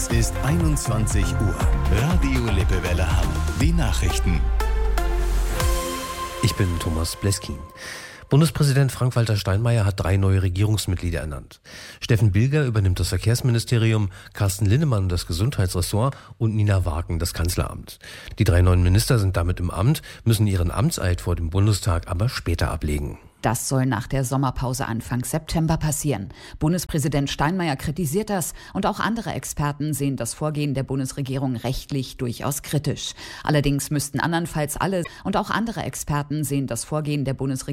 Es ist 21 Uhr. Radio Lippewelle Hamm. Die Nachrichten. Ich bin Thomas Bleskin. Bundespräsident Frank-Walter Steinmeier hat 3 neue Regierungsmitglieder ernannt. Steffen Bilger übernimmt das Verkehrsministerium, Carsten Linnemann das Gesundheitsressort und Nina Wagen das Kanzleramt. Die 3 neuen Minister sind damit im Amt, müssen ihren Amtseid vor dem Bundestag aber später ablegen. Das soll nach der Sommerpause Anfang September passieren. Bundespräsident Steinmeier kritisiert das und auch andere Experten sehen das Vorgehen der Bundesregierung rechtlich durchaus kritisch. Allerdings müssten andernfalls alle und auch andere Experten sehen das Vorgehen der Bundesregierung